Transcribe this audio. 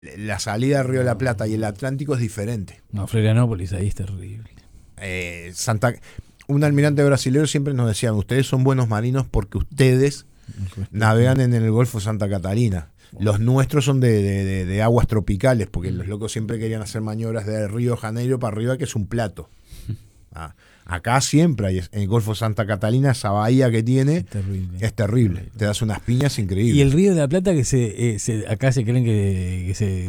la salida del Río de la Plata y el Atlántico es diferente. No, Florianópolis, ahí es terrible. Santa, un almirante brasileño siempre nos decía, ustedes son buenos marinos porque ustedes navegan en el Golfo Santa Catarina. Los nuestros son de aguas tropicales, porque los locos siempre querían hacer maniobras de Río de Janeiro para arriba, que es un plato. Acá siempre hay, en el Golfo Santa Catalina, esa bahía que tiene es terrible. Te das unas piñas increíbles. Y el Río de la Plata, que acá se creen que se